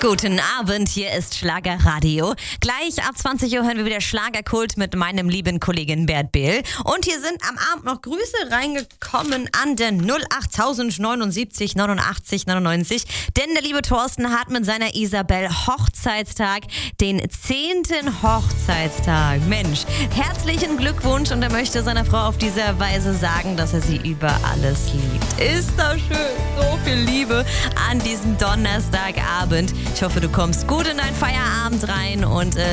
Guten Abend, hier ist Schlagerradio. Gleich ab 20 Uhr hören wir wieder Schlagerkult mit meinem lieben Kollegen Bert Behl. Und hier sind am Abend noch Grüße reingekommen an den 08079 89 99. Denn der liebe Thorsten hat mit seiner Isabel Hochzeitstag, den 10. Hochzeitstag. Mensch, herzlichen Glückwunsch und er möchte seiner Frau auf diese Weise sagen, dass er sie über alles liebt. Ist das schön, so viel Liebe an diesem Donnerstagabend. Ich hoffe, du kommst gut in deinen Feierabend rein und